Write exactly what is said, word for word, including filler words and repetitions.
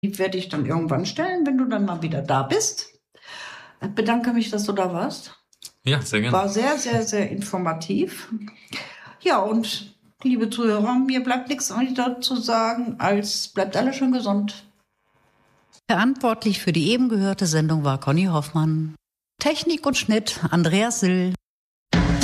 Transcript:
Die werde ich dann irgendwann stellen, wenn du dann mal wieder da bist. Ich bedanke mich, dass du da warst. Ja, sehr gerne. War sehr, sehr, sehr informativ. Ja, und liebe Zuhörer, mir bleibt nichts weiter zu sagen, als bleibt alle schön gesund. Verantwortlich für die eben gehörte Sendung war Conny Hoffmann. Technik und Schnitt Andreas Sill.